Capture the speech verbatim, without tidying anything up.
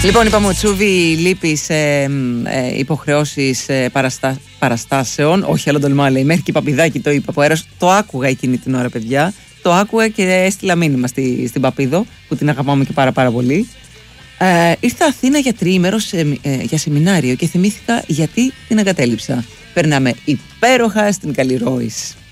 Λοιπόν, είπαμε ο Τσούβι λείπει σε ε, υποχρεώσεις ε, παραστα... παραστάσεων. Όχι, άλλο τολμά λέει. Μέχρι και η Παπηδάκη το είπε από αέρας. Το άκουγα εκείνη την ώρα, παιδιά. Το άκουγα και έστειλα μήνυμα στη, στην Παπίδο, που την αγαπάμε και πάρα πάρα πολύ. Ε, ήρθα Αθήνα για τριήμερο σε, ε, για σεμινάριο και θυμήθηκα γιατί την εγκατέλειψα. Περνάμε υπέροχα στην Καλλιρόης.